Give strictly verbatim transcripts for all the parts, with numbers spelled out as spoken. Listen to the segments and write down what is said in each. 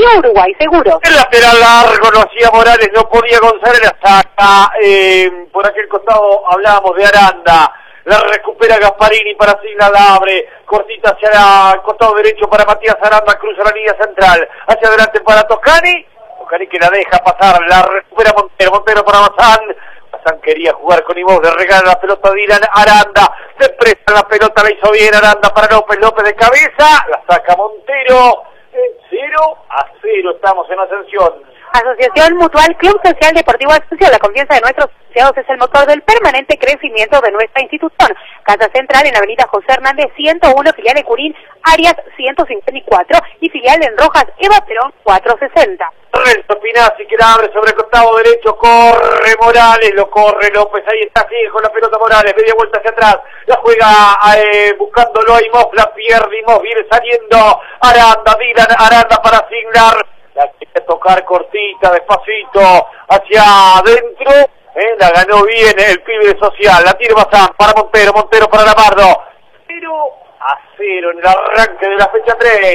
y Uruguay Seguro. El lateral largo lo hacía Morales, no podía González, la saca. Eh, por aquel costado hablábamos de Aranda. La recupera Gasparini para Sigla, la abre, cortita hacia el costado derecho para Matías Aranda, cruza la línea central, hacia adelante para Toscani, Toscani que la deja pasar, la recupera Montero, Montero para Bazán, Bazán quería jugar con Imos, le regala la pelota a Dylan Aranda, se presta la pelota, la hizo bien Aranda para López, López de cabeza, la saca Montero, cero a cero, estamos en ascensión. Asociación Mutual Club Social Deportivo Ascensión, la confianza de nuestros asociados es el motor del permanente crecimiento de nuestra institución. Casa Central en Avenida José Hernández ciento uno, filial de Curín, Arias ciento cincuenta y cuatro y filial en Rojas, Eva Perón cuatrocientos sesenta. Renzo Pinazzi que la abre sobre el costado derecho, corre Morales, lo corre López, ahí está, sigue con la pelota Morales, media vuelta hacia atrás, la juega eh, buscándolo a Imos, la pierde Imos, viene saliendo Aranda, Dylan Aranda para Siglar. La quiere tocar cortita, despacito, hacia adentro, eh, la ganó bien el pibe social, la tira Bazán para Montero, Montero para Lamardo, cero a cero en el arranque de la fecha tres.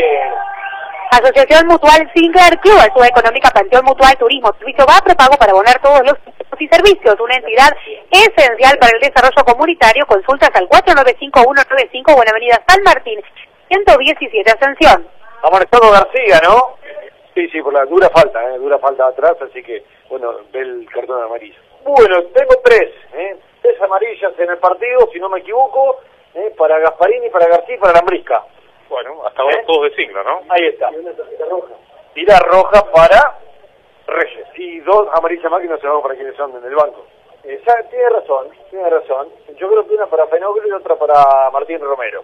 Asociación Mutual Sinclair Club, Ayuda Económica Panteón Mutual Turismo, servicio va prepago para abonar todos los impuestos y servicios, una entidad esencial para el desarrollo comunitario. Consultas al cuatro nueve cinco uno nueve cinco o en Avenida San Martín, ciento diecisiete Ascensión. Amonestado García, ¿no? Sí, sí, por la dura falta, eh, dura falta atrás, así que, bueno, ve el cartón amarillo. Bueno, tengo tres, eh, tres amarillas en el partido, si no me equivoco, eh, para Gasparini, para García y para Lambrisca. Bueno, hasta ahora ¿Eh? todos de signo, ¿no? Ahí está. Y una tarjeta roja. Y la roja para Reyes. Y dos amarillas más que no sabemos para quiénes son en el banco. Eh, ya, tiene razón, tiene razón. Yo creo que una para Fenógrilo y otra para Martín Romero.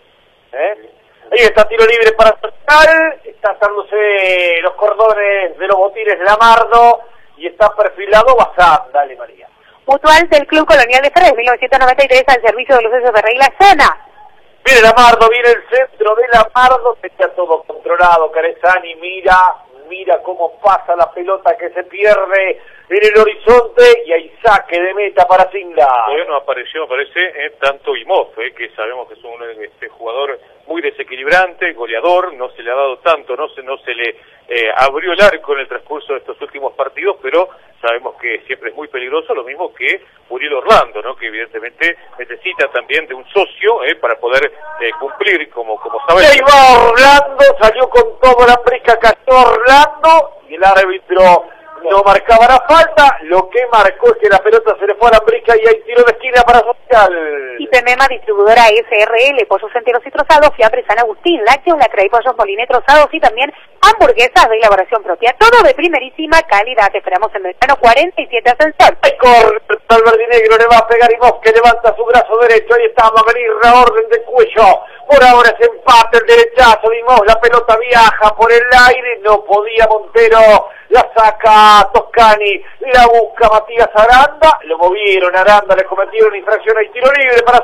¿Eh? Ahí está, tiro libre para Central, está atándose los cordones de los botines de Lamardo y está perfilado Bazán. Dale, María. Mutual del Club Colonial de Ferrer, mil novecientos noventa y tres, al servicio de los socios de Regla Zona. Viene Lamardo, viene el centro de Lamardo, está todo controlado, Carezani mira, mira cómo pasa la pelota que se pierde en el horizonte y hay saque de meta para Sigla. Todavía no apareció, me parece, eh, tanto Imos, eh, que sabemos que es un este, jugador muy desequilibrante, goleador, no se le ha dado tanto, no se, no se le eh, abrió el arco en el transcurso de estos últimos partidos, pero sabemos que siempre es muy peligroso, lo mismo que Uriel Orlando, ¿no? Que evidentemente necesita también de un socio eh, para poder eh, cumplir, como, como sabemos. Ahí va Orlando, salió con todo la brisca, cayó Orlando y el árbitro no marcaba la falta, lo que marcó es que la pelota se le fue a la brisca y hay tiro de esquina para Social. Y Pemema, distribuidora S R L, pollos enteros y trozados, fiambre San Agustín, lácteos, lacra y pollos moliné trozados y también hamburguesas de elaboración propia. Todo de primerísima calidad. Te esperamos en Belgrano cuarenta y siete Ascensor. Ahí corre el verdinegro, le va a pegar Imos, que levanta su brazo derecho, ahí está, va a venir la orden de cuello. Por ahora es empate, el derechazo de Imos, la pelota viaja por el aire, no podía Montero, la saca Toscani, la busca Matías Aranda, lo movieron Aranda, le cometieron infracción, hay tiro libre para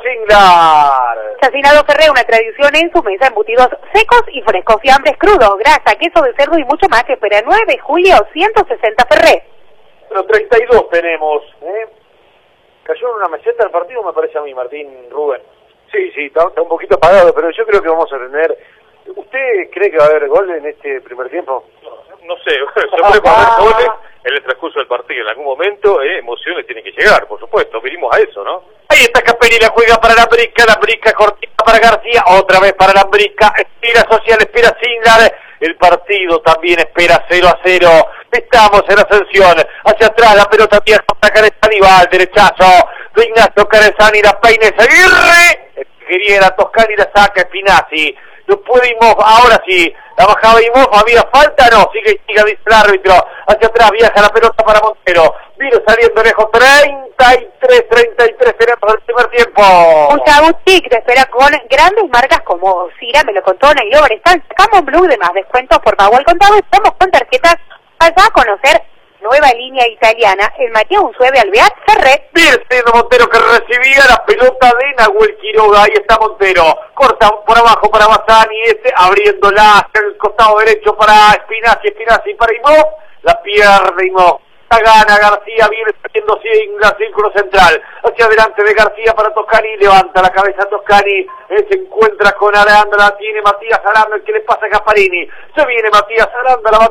Siglar. Chacinado Ferré, una tradición en su mesa, embutidos secos y frescos, fiambres crudos, grasa, queso de cerdo y mucho más. Que espera nueve de julio, ciento sesenta Ferré. Pero treinta y dos tenemos, ¿eh? Cayó en una meseta el partido, me parece a mí, Martín Rubén. Sí, sí, está, está un poquito apagado, pero yo creo que vamos a tener... ¿Usted cree que va a haber gol en este primer tiempo? No, no sé, siempre va a haber goles en el transcurso del partido. En algún momento, eh, emociones tienen que llegar, por supuesto, vinimos a eso, ¿no? Ahí está Capelli, la juega para la brisca, la brisca cortita para García, otra vez para la brisca, espera Social, espera Siglar, el partido también espera cero a cero, estamos en ascensión, hacia atrás la pelota vieja para Carezani, va al derechazo de Ignacio Carezani, la peine Aguirre, quería la Toscani, la saca Spinazzi, no puede Imos, ahora sí, la bajaba Imos, había falta, no, sigue, sigue, dice el árbitro, hacia atrás viaja la pelota para Montero, vino saliendo lejos, treinta y tres, treinta y tres tenemos el primer tiempo. Mucha boutique te espera con grandes marcas como Cira, Me lo contó, Nailover, están Camon Blue, de más descuentos por pago al contado, y estamos con tarjetas para conocer nueva línea italiana, el Matías Unzuebe Alvear Ferret. Bien, siendo Montero que recibía la pelota de Nahuel Quiroga, ahí está Montero, corta por abajo para Bazán y este abriéndola hacia el costado derecho para Spinazzi, Spinazzi para Imos, la pierde Imos. Gana García, viene saliendo Sigla, círculo central, hacia adelante de García para Toscani, levanta la cabeza Toscani, eh, se encuentra con Aranda, la tiene Matías Aranda, el que le pasa a Gasparini, se viene Matías Aranda, la